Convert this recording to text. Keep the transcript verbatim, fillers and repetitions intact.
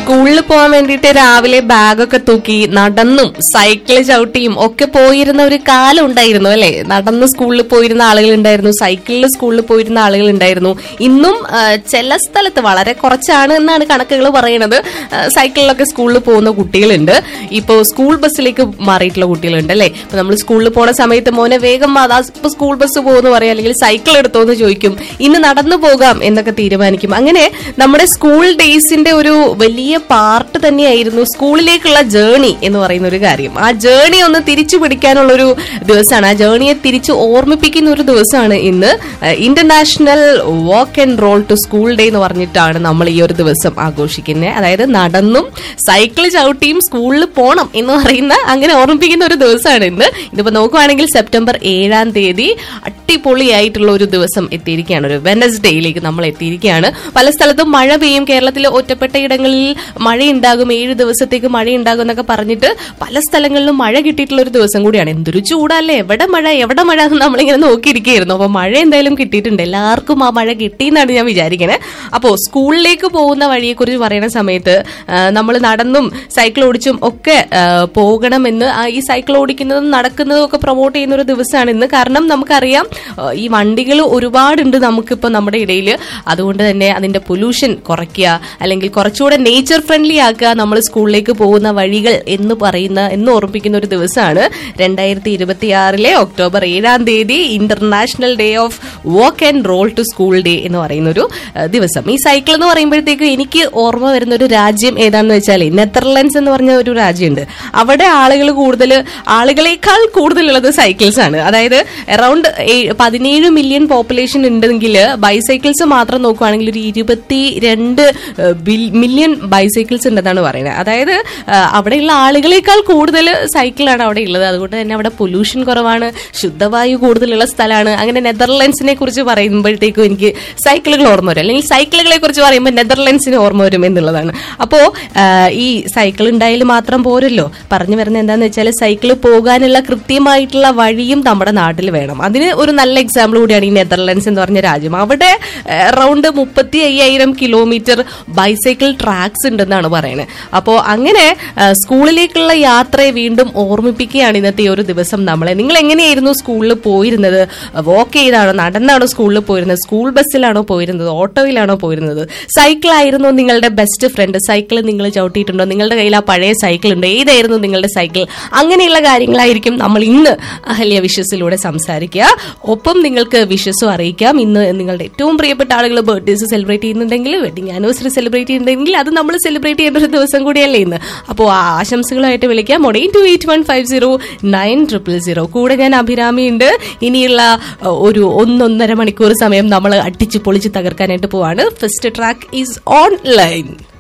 സ്കൂളിൽ പോകാൻ വേണ്ടിയിട്ട് രാവിലെ ബാഗൊക്കെ തൂക്കി നടന്നും സൈക്കിള് ചവിട്ടിയും ഒക്കെ പോയിരുന്ന ഒരു കാലം ഉണ്ടായിരുന്നു അല്ലെ. നടന്ന് സ്കൂളിൽ പോയിരുന്ന ആളുകൾ ഉണ്ടായിരുന്നു, സൈക്കിളിൽ സ്കൂളിൽ പോയിരുന്ന ആളുകൾ ഉണ്ടായിരുന്നു. ഇന്നും ചില സ്ഥലത്ത് വളരെ കുറച്ചാണ് എന്നാണ് കണക്കുകൾ പറയുന്നത്, സൈക്കിളിലൊക്കെ സ്കൂളിൽ പോകുന്ന കുട്ടികളുണ്ട്. ഇപ്പോ സ്കൂൾ ബസ്സിലേക്ക് മാറിയിട്ടുള്ള കുട്ടികളുണ്ട് അല്ലെ. ഇപ്പൊ നമ്മൾ സ്കൂളിൽ പോണ സമയത്ത് മോനെ വേഗം അതാ ഇപ്പൊ സ്കൂൾ ബസ് പോകുന്നു പറയാം, അല്ലെങ്കിൽ സൈക്കിൾ എടുത്തോന്ന് ചോദിക്കും, ഇന്ന് നടന്നു പോകാം എന്നൊക്കെ തീരുമാനിക്കും. അങ്ങനെ നമ്മുടെ സ്കൂൾ ഡേയ്സിന്റെ ഒരു വലിയ പാർട്ട് തന്നെയായിരുന്നു സ്കൂളിലേക്കുള്ള ജേർണി എന്ന് പറയുന്ന ഒരു കാര്യം. ആ ജേർണി ഒന്ന് തിരിച്ചു പിടിക്കാനുള്ള ഒരു ദിവസമാണ്, ആ ജേർണിയെ തിരിച്ചു ഓർമ്മിപ്പിക്കുന്ന ഒരു ദിവസമാണ് ഇന്ന്. International walk and role to school day എന്ന് പറഞ്ഞിട്ടാണ് നമ്മൾ ഈ ഒരു ദിവസം ആഘോഷിക്കുന്നത്. അതായത് നടന്നും സൈക്കിൾ ചവിട്ടിയും സ്കൂളിൽ പോണം എന്ന് പറയുന്ന അങ്ങനെ ഓർമ്മിപ്പിക്കുന്ന ഒരു ദിവസമാണ് ഇന്ന്. ഇതിപ്പോ നോക്കുവാണെങ്കിൽ സെപ്റ്റംബർ ഏഴാം തീയതി അടിപൊളിയായിട്ടുള്ള ഒരു ദിവസം എത്തിയിരിക്കുകയാണ്, ഒരു വെനസ്ഡേയിലേക്ക് നമ്മൾ എത്തിയിരിക്കുകയാണ്. പല സ്ഥലത്തും മഴ പെയ്യും, കേരളത്തിലെ ഒറ്റപ്പെട്ട ഇടങ്ങളിൽ മഴയുണ്ടാകും, ഏഴ് ദിവസത്തേക്ക് മഴയുണ്ടാകും എന്നൊക്കെ പറഞ്ഞിട്ട് പല സ്ഥലങ്ങളിലും മഴ കിട്ടിയിട്ടുള്ള ഒരു ദിവസം കൂടിയാണ്. എന്തൊരു ചൂടല്ലേ, എവിടെ മഴ എവിടെ മഴ എന്ന് നമ്മളിങ്ങനെ നോക്കിയിരിക്കുകയായിരുന്നു. അപ്പൊ മഴ എന്തായാലും കിട്ടിയിട്ടുണ്ട്, എല്ലാവർക്കും ആ മഴ കിട്ടിയെന്നാണ് ഞാൻ വിചാരിക്കണേ. അപ്പോ സ്കൂളിലേക്ക് പോകുന്ന വഴിയെ കുറിച്ച് പറയുന്ന സമയത്ത് നമ്മൾ നടന്നും സൈക്കിൾ ഓടിച്ചും ഒക്കെ പോകണമെന്ന്, ഈ സൈക്കിൾ ഓടിക്കുന്നതും നടക്കുന്നതും ഒക്കെ പ്രൊമോട്ട് ചെയ്യുന്ന ഒരു ദിവസമാണ് ഇന്ന്. കാരണം നമുക്കറിയാം ഈ വണ്ടികൾ ഒരുപാടുണ്ട് നമുക്കിപ്പോ നമ്മുടെ ഇടയിൽ. അതുകൊണ്ട് തന്നെ അതിന്റെ പൊല്യൂഷൻ കുറയ്ക്കുക, അല്ലെങ്കിൽ കുറച്ചുകൂടെ നേച്ചർ ഫ്രണ്ട്ലി ആക്കുക നമ്മൾ സ്കൂളിലേക്ക് പോകുന്ന വഴികൾ എന്ന് പറയുന്ന എന്ന് ഓർമ്മിപ്പിക്കുന്ന ഒരു ദിവസമാണ് രണ്ടായിരത്തി ഇരുപത്തി ആറിലെ ഒക്ടോബർ ഏഴാം തീയതി international day of walk and role to school day എന്ന് പറയുന്ന ഒരു ദിവസം. ഈ സൈക്കിൾ എന്ന് പറയുമ്പോഴത്തേക്കും എനിക്ക് ഓർമ്മ വരുന്ന ഒരു രാജ്യം ഏതാണെന്ന് വെച്ചാൽ നെതർലാൻഡ്സ് എന്ന് പറഞ്ഞ ഒരു രാജ്യമുണ്ട്. അവിടെ ആളുകൾ കൂടുതൽ ആളുകളെക്കാൾ കൂടുതലുള്ളത് സൈക്കിൾസ് ആണ്. അതായത് അറൌണ്ട് പതിനേഴ് മില്യൺ പോപ്പുലേഷൻ ഉണ്ടെങ്കിൽ ബൈസൈക്കിൾസ് മാത്രം നോക്കുവാണെങ്കിൽ ഒരു ഇരുപത്തി രണ്ട് മില്യൺ ബൈസൈക്കിൾസ് ഉണ്ടെന്നാണ് പറയുന്നത്. അതായത് അവിടെയുള്ള ആളുകളെക്കാൾ കൂടുതൽ സൈക്കിളാണ് അവിടെ ഉള്ളത്. അതുകൊണ്ട് തന്നെ അവിടെ പൊല്യൂഷൻ കുറവാണ്, ശുദ്ധവായു കൂടുതലുള്ള സ്ഥലമാണ്. അങ്ങനെ നെതർലാൻഡ്സിനെ കുറിച്ച് പറയുമ്പോഴത്തേക്കും എനിക്ക് സൈക്കിളുകൾ ഓർമ്മ വരും, അല്ലെങ്കിൽ സൈക്കിളുകളെ കുറിച്ച് പറയുമ്പോൾ നെതർലാൻഡ്സിന് ഓർമ്മ വരും എന്നുള്ളതാണ്. അപ്പോ ഈ സൈക്കിൾ ഉണ്ടായാലും മാത്രം പോരല്ലോ. പറഞ്ഞു വരുന്നത് എന്താണെന്ന് വെച്ചാൽ സൈക്കിൾ പോകാനുള്ള കൃത്യമായിട്ടുള്ള വഴിയും നമ്മുടെ നാട്ടിൽ വേണം. അതിന് ഒരു നല്ല എക്സാമ്പിൾ കൂടിയാണ് ഈ നെതർലാൻഡ്സ് എന്ന് പറഞ്ഞ രാജ്യം. അവിടെ അറൌണ്ട് മുപ്പത്തി അയ്യായിരം കിലോമീറ്റർ ബൈസൈക്കിൾ ട്രാക്സ് ഉണ്ടെന്നാണ് പറയുന്നത്. അപ്പോൾ അങ്ങനെ സ്കൂളിലേക്കുള്ള യാത്രയെ വീണ്ടും ഓർമ്മിപ്പിക്കുകയാണ് ഇന്നത്തെ ഒരു ദിവസം നമ്മളെ. നിങ്ങൾ എങ്ങനെയായിരുന്നു സ്കൂളിൽ പോയിരുന്നത്? വാക്ക് ചെയ്താണോ, നടന്നാണോ സ്കൂളിൽ പോയിരുന്നത്? സ്കൂൾ ബസ്സിലാണോ പോയിരുന്നത്? ഓട്ടോയിലാണോ പോയിരുന്നത്? സൈക്കിൾ ആയിരുന്നോ നിങ്ങളുടെ ബെസ്റ്റ് ഫ്രണ്ട്? സൈക്കിൾ നിങ്ങൾ ചവിട്ടിയിട്ടുണ്ടോ? നിങ്ങളുടെ കയ്യിൽ ആ പഴയ സൈക്കിൾ ഉണ്ടോ? ഏതായിരുന്നു നിങ്ങളുടെ സൈക്കിൾ? അങ്ങനെയുള്ള കാര്യങ്ങളായിരിക്കും നമ്മൾ ഇന്ന് അഹല്യ വിഷസിലൂടെ സംസാരിക്കുക. ഒപ്പം നിങ്ങൾക്ക് വിഷസും അറിയിക്കാം. ഇന്ന് നിങ്ങളുടെ ഏറ്റവും പ്രിയപ്പെട്ട ആളുകൾ ബർത്ത്ഡേസ് സെലിബ്രേറ്റ് ചെയ്യുന്നുണ്ടെങ്കിൽ, വെഡിങ് ആനിവേഴ്സറി സെലിബ്രേറ്റ് ചെയ്യുന്നുണ്ടെങ്കിൽ അത് നമ്മൾ സെലിബ്രേറ്റ് ചെയ്യേണ്ട ഒരു ദിവസം കൂടിയല്ലേ ഇന്ന്. അപ്പോൾ ആ ആശംസകളായിട്ട് വിളിക്കാം one eight to eight one five zero nine triple zero. കൂടെ ഞാൻ അഭിരാമിയുണ്ട്. ഇനിയുള്ള ഒരു ഒന്നൊന്നര മണിക്കൂർ സമയം നമ്മൾ അടിച്ച് പൊളിച്ച് തകർക്കാനായിട്ട് പോവാണ്. First track is online.